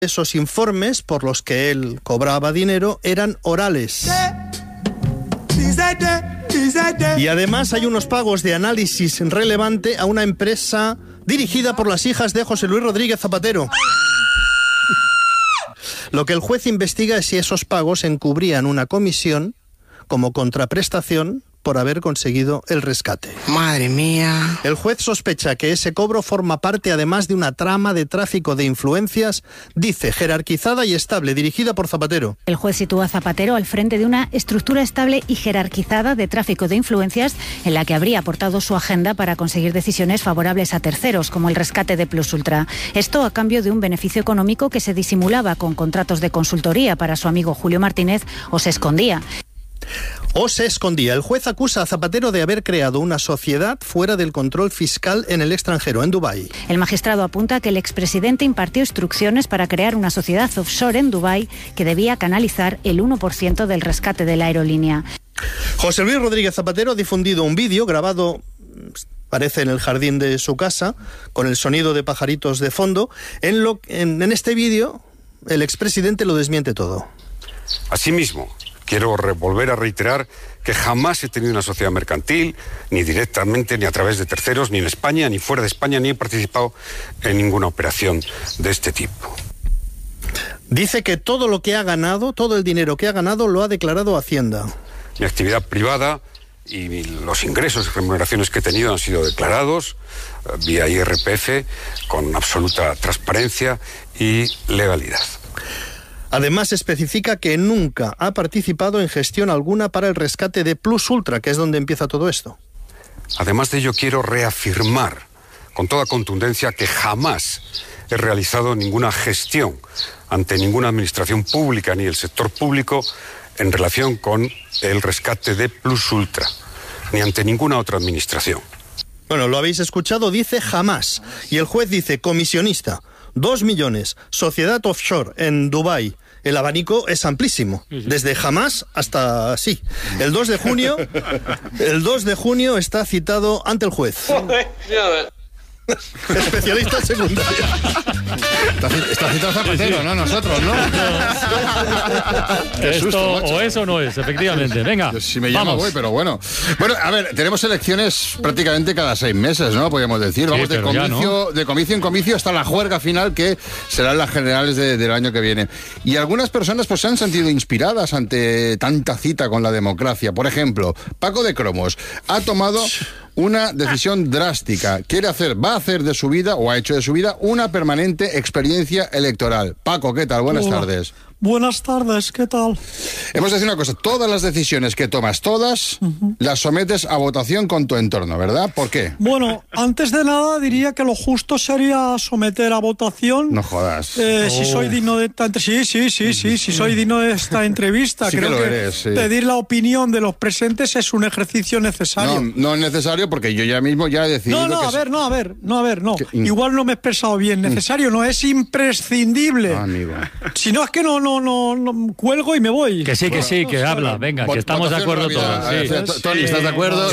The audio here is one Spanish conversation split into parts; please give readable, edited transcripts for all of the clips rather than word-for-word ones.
esos informes por los que él cobraba dinero eran orales. Y además hay unos pagos de análisis relevante a una empresa dirigida por las hijas de José Luis Rodríguez Zapatero. Lo que el juez investiga es si esos pagos encubrían una comisión como contraprestación por haber conseguido el rescate. Madre mía. El juez sospecha que ese cobro forma parte además de una trama de tráfico de influencias, dice, jerarquizada y estable, dirigida por Zapatero. El juez sitúa a Zapatero al frente de una estructura estable y jerarquizada de tráfico de influencias en la que habría aportado su agenda para conseguir decisiones favorables a terceros, como el rescate de Plus Ultra. Esto a cambio de un beneficio económico que se disimulaba con contratos de consultoría para su amigo Julio Martínez o se escondía. El juez acusa a Zapatero de haber creado una sociedad fuera del control fiscal en el extranjero, en Dubái. El magistrado apunta que el expresidente impartió instrucciones para crear una sociedad offshore en Dubái que debía canalizar el 1% del rescate de la aerolínea. José Luis Rodríguez Zapatero ha difundido un vídeo grabado, parece en el jardín de su casa, con el sonido de pajaritos de fondo. En este vídeo, el expresidente lo desmiente todo. Asimismo, quiero volver a reiterar que jamás he tenido una sociedad mercantil, ni directamente, ni a través de terceros, ni en España, ni fuera de España, ni he participado en ninguna operación de este tipo. Dice que todo lo que ha ganado, todo el dinero que ha ganado, lo ha declarado a Hacienda. Mi actividad privada y los ingresos y remuneraciones que he tenido han sido declarados vía IRPF con absoluta transparencia y legalidad. Además, especifica que nunca ha participado en gestión alguna para el rescate de Plus Ultra, que es donde empieza todo esto. Además de ello, quiero reafirmar con toda contundencia que jamás he realizado ninguna gestión ante ninguna administración pública ni el sector público en relación con el rescate de Plus Ultra, ni ante ninguna otra administración. Bueno, lo habéis escuchado, dice jamás. Y el juez dice comisionista, 2 millones, sociedad offshore en Dubái. El abanico es amplísimo, desde jamás hasta sí. El 2 de junio está citado ante el juez. Especialista en secundaria. Está citado Zapatero, no nosotros, ¿no? Qué susto, macho. O eso no es, efectivamente. Venga, si me llamo voy, pero bueno. Bueno, a ver, tenemos elecciones prácticamente cada 6 meses, ¿no? Podríamos decir. Vamos sí, de comicio en comicio hasta la juerga final, que serán las generales del año que viene. Y algunas personas pues se han sentido inspiradas ante tanta cita con la democracia. Por ejemplo, Paco de Cromos ha tomado una decisión drástica. Va a hacer de su vida, o ha hecho de su vida, una permanente experiencia electoral. Paco, ¿qué tal? Buenas tardes. Buenas tardes, ¿qué tal? Hemos de decir una cosa, todas las decisiones que tomas, las sometes a votación con tu entorno, ¿verdad? ¿Por qué? Bueno, antes de nada diría que lo justo sería someter a votación. No jodas. Si soy digno de esta si soy digno de esta entrevista. Sí, creo que lo eres, sí. Pedir la opinión de los presentes es un ejercicio necesario. No es necesario porque yo ya mismo ya he decidido No. Igual no me he expresado bien. Necesario no, es imprescindible. Amigo. Si no, es que no cuelgo y me voy. Que sí, que habla, venga, que estamos de acuerdo todos. Sí. Tony, ¿estás de acuerdo?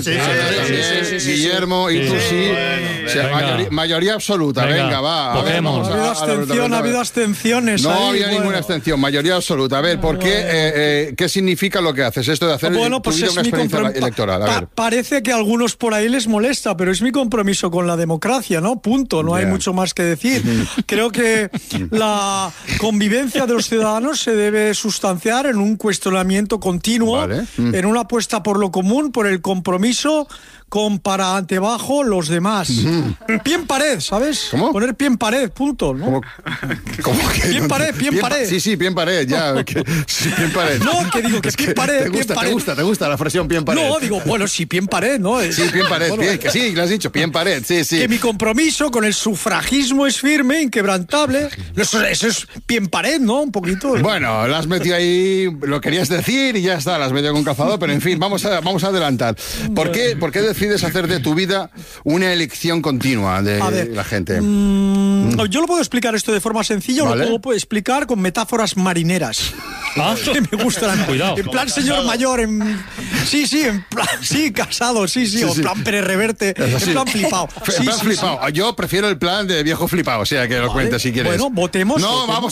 Sí. Guillermo, y tú sí. Bueno, o sea, mayoría absoluta, venga, va. Ha habido abstenciones. No había ninguna abstención, mayoría absoluta. A ver, ¿por qué? ¿Qué significa lo que haces? Esto de hacer pues una experiencia electoral. A ver. Parece que a algunos por ahí les molesta, pero es mi compromiso con la democracia, ¿no? Punto, no hay mucho más que decir. Creo que la convivencia de los ciudadanos se debe sustanciar en un cuestionamiento continuo, en una apuesta por lo común, por el compromiso, con para antebajo los demás. Pie en pared, ¿sabes? ¿Cómo? Poner pie en pared, punto, ¿no? ¿Cómo que? Pie en pared. Sí, pie en pared, ya. Pie en pared. No, que digo que pie en pared. ¿Te gusta la frase pie en pared? No, digo, bueno, sí, pie en pared, ¿no? Sí, pie en pared, bueno, que sí, lo has dicho, pie en pared, sí. Que mi compromiso con el sufragismo es firme, inquebrantable. Eso es pie en pared, ¿no? Un poco poquito. Bueno, la has metido ahí, lo querías decir y ya está, la has metido con calzador, pero en fin, vamos a adelantar. ¿Por qué decides hacer de tu vida una elección continua de la gente? Yo lo puedo explicar esto de forma sencilla, ¿vale? O lo puedo explicar con metáforas marineras. Que me gustan. Cuidado. En plan señor mayor, en plan, casado, o en plan Pérez Reverte, en plan flipado. Flipado. Yo prefiero el plan de viejo flipado, o sea, que lo cuentes si quieres. Bueno, votemos. No, vamos